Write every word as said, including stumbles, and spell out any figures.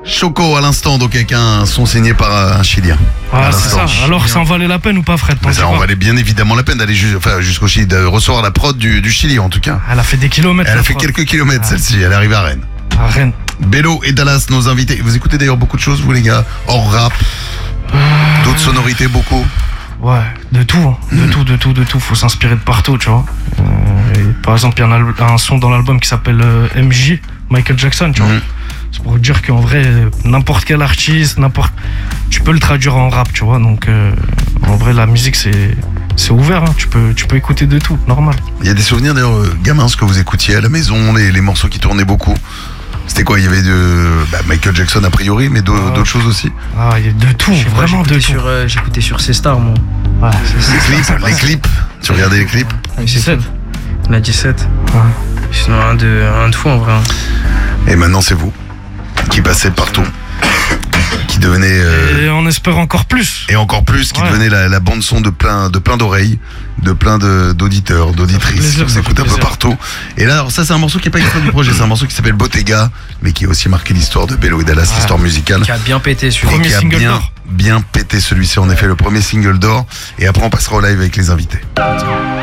Choco à l'instant, donc avec un son signé par un Chilien. Ah, c'est ça. Alors ça en valait la peine ou pas, Fred? Mais ça en valait bien évidemment la peine d'aller ju- enfin, jusqu'au Chili, de recevoir la prod du, du Chili en tout cas. Elle a fait des kilomètres. Elle a la fait prod. quelques kilomètres Ah. celle-ci, elle est arrivée à Rennes. À Rennes. Bello et Dallas, nos invités. Vous écoutez d'ailleurs beaucoup de choses, vous les gars, hors rap, d'autres sonorités, beaucoup. Ouais, de tout, hein. de Mmh. tout, de tout, de tout. Faut s'inspirer de partout, tu vois. Euh, et par exemple, il y a un, al- un son dans l'album qui s'appelle euh, M J, Michael Jackson, tu vois. Mmh. C'est pour dire qu'en vrai, euh, n'importe quel artiste, n'importe, tu peux le traduire en rap, tu vois. Donc, euh, en vrai, la musique, c'est, c'est ouvert. Hein. Tu peux, tu peux écouter de tout, normal. Il y a des souvenirs d'ailleurs, euh, gamins, ce que vous écoutiez à la maison, les, les morceaux qui tournaient beaucoup. C'était quoi? Il y avait de bah, Michael Jackson a priori, mais d'au- Ah. d'autres choses aussi. Ah, il y a de tout, Je sais pas, vraiment de j'écoutais tout. sur, euh, J'écoutais sur C-Star, moi. Ouais, Les clips, les clips. Tu regardais les clips? dix-sept. La dix-sept. Ouais. Sinon, un de, un de fou en vrai. hein. Et maintenant c'est vous qui passez partout, qui devenez euh, Et on espère encore plus. et encore plus, qui Ouais. devenez la, la bande son de plein de plein d'oreilles, de plein de- d'auditeurs, d'auditrices. plaisir, Vous ça écoutez fait un peu plaisir. partout. Et là, alors ça c'est un morceau qui est pas extrait du projet, c'est un morceau qui s'appelle Bottega, mais qui a aussi marqué l'histoire de Bello et Dallas, Ouais. l'histoire musicale. Qui a bien pété celui-là. Et Premier qui a single bien, d'or. bien pété celui-ci, en effet, le premier single d'or. Et après on passera au live avec les invités.